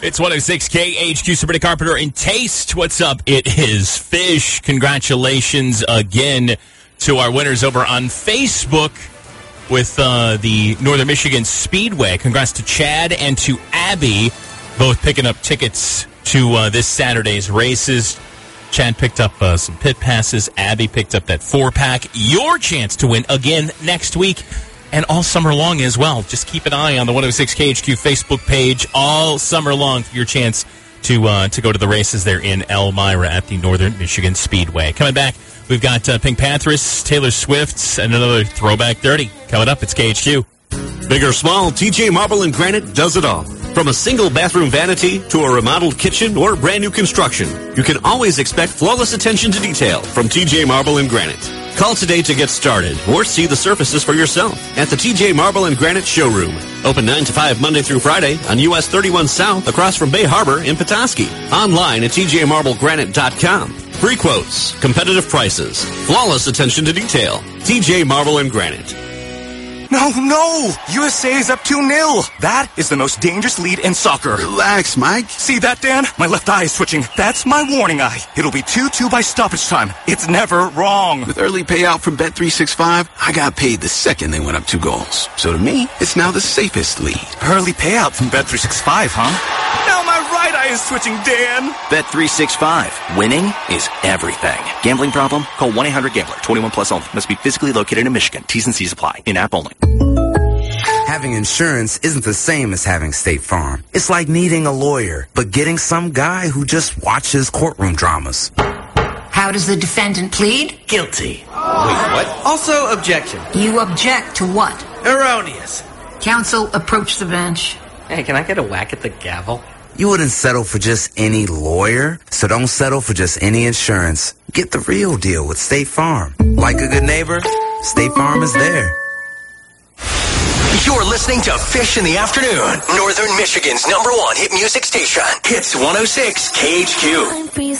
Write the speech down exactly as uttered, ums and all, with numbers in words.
It's one oh six K H Q, Sabrina Carpenter and Taste. What's up? It is Fish. Congratulations again to our winners over on Facebook with uh, the Northern Michigan Speedway. Congrats to Chad and to Abby, both picking up tickets to uh, this Saturday's races. Chad picked up uh, some pit passes. Abby picked up that four-pack. Your chance to win again next week and all summer long as well. Just keep an eye on the one oh six K H Q Facebook page all summer long for your chance to uh, to go to the races there in Elmira at the Northern Michigan Speedway. Coming back, we've got uh, Pink Panthers, Taylor Swift, and another Throwback thirty. Coming up, it's K H Q. Big or small, T J Marble and Granite does it all. From a single bathroom vanity to a remodeled kitchen or brand new construction, you can always expect flawless attention to detail from T J Marble and Granite. Call today to get started or see the surfaces for yourself at the T J Marble and Granite Showroom. Open nine to five Monday through Friday on U S thirty-one South across from Bay Harbor in Petoskey. Online at T J marble granite dot com. Free quotes, competitive prices, flawless attention to detail. T J Marble and Granite. No, no! U S A is up two nil. That is the most dangerous lead in soccer. Relax, Mike. See that, Dan? My left eye is twitching. That's my warning eye. It'll be two two by stoppage time. It's never wrong. With early payout from Bet three sixty-five, I got paid the second they went up two goals. So to me, it's now the safest lead. Early payout from Bet three sixty-five, huh? Now my right eye is twitching, Dan. Bet three sixty-five. Winning is everything. Gambling problem? Call one eight hundred gambler. twenty-one plus only. Must be physically located in Michigan. T's and C's apply. In-app only. Having insurance isn't the same as having State Farm. It's like needing a lawyer, but getting some guy who just watches courtroom dramas. How does the defendant plead? Guilty. Wait, what? Also, objection. You object to what? Erroneous. Counsel, approach the bench. Hey, can I get a whack at the gavel? You wouldn't settle for just any lawyer, so don't settle for just any insurance. Get the real deal with State Farm. Like a good neighbor, State Farm is there. You're listening to Fish in the Afternoon, Northern Michigan's number one hit music station. Hits one oh six K H Q.